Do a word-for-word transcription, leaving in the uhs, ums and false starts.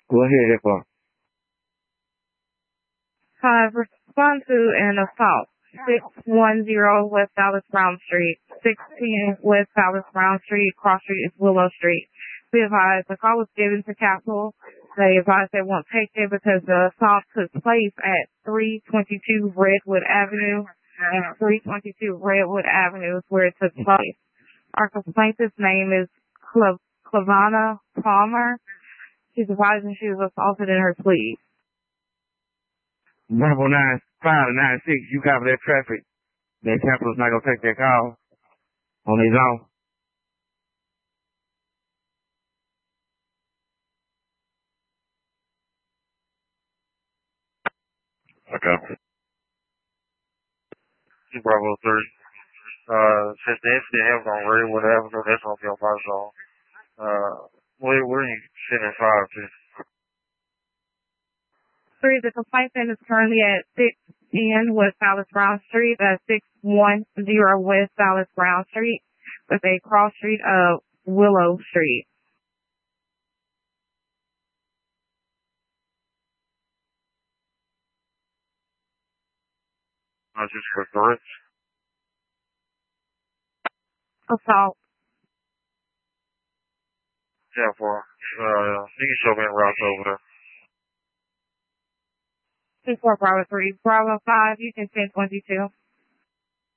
Go ahead, Hippo. Five, respond to an assault. six one zero West Dallas Brown Street. six ten West Dallas Brown Street. Cross Street is Willow Street. We advise the call was given to Capitol. They advised they won't take it because the assault took place at three twenty-two Redwood Avenue. And three twenty-two Redwood Avenue is where it took place. Our complainant's name is Cl- Clavana Palmer. She's advising she was assaulted in her sleep. Bravo nine five to nine six, you copy that traffic. That Capitol's not gonna take that call on his own. Okay. Bravo three. Uh, since the incident happened on Redwood Avenue, that's gonna be on my zone. Uh, where, where are you sending five to? Three, the complainant is currently at six ten West Dallas Brown Street, at six one zero West Dallas Brown Street, with a cross street of Willow Street. I just for threats. Assault. Yeah, for, uh, you can show me in routes over there. two four Bravo three. Bravo five, you can ten twenty-two.